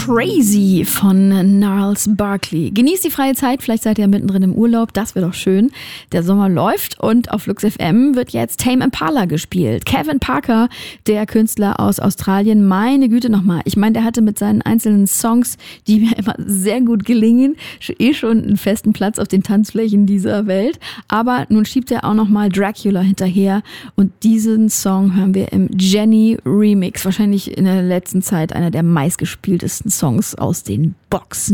Crazy von Gnarls Barkley. Genießt die freie Zeit, vielleicht seid ihr mittendrin im Urlaub, das wäre doch schön. Der Sommer läuft und auf Lux FM wird jetzt Tame Impala gespielt. Kevin Parker, der Künstler aus Australien, meine Güte nochmal. Ich meine, der hatte mit seinen einzelnen Songs, die mir immer sehr gut gelingen, schon einen festen Platz auf den Tanzflächen dieser Welt. Aber nun schiebt er auch nochmal Dracula hinterher und diesen Song hören wir im Jenny Remix. Wahrscheinlich in der letzten Zeit einer der meistgespieltesten Songs aus den Boxen.